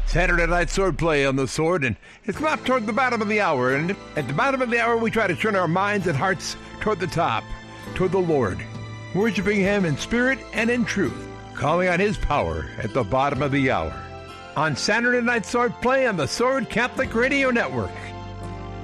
Saturday night sword play on the sword, and it's about toward the bottom of the hour. And at the bottom of the hour, we try to turn our minds and hearts toward the top, toward the Lord, worshiping Him in spirit and in truth, calling on His power at the bottom of the hour. On Saturday night sword play on the Sword Catholic Radio Network.